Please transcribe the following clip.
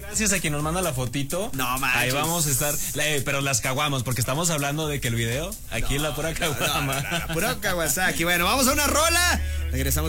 Gracias a quien nos manda la fotito. No manches. Ahí vamos a estar, pero las caguamos, porque estamos hablando de que el video, aquí en la pura caguama. Pura Kawasaki. Bueno, vamos a una rola. Regresamos.